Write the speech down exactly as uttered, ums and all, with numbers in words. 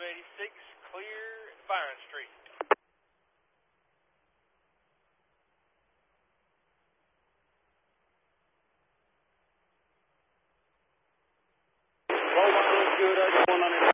eighty-six, clear Byron Street. Roll one looks good, eighty-one ninety-nine.